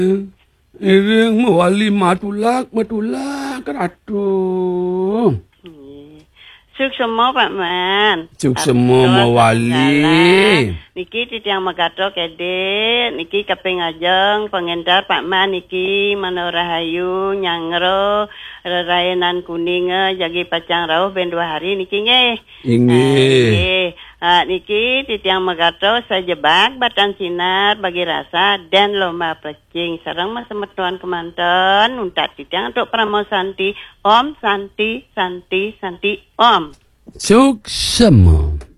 Ireng mawali matulak ratu. Suk semua Pak Man. Suk semua mawali. Niki titiang magato kede, niki kaping ajeng pengendar Pak Man niki Manorahayu nyangro rerayanan kuning jagi pacang rauh ben 2 hari niki nggih. Inggih. Niki titiang magato sajebak batan sinar bagi rasa dan lomba plecing sareng mas semetuan kemanten untat titiang untuk Pramo Santi Om Santi Om. Suk semua.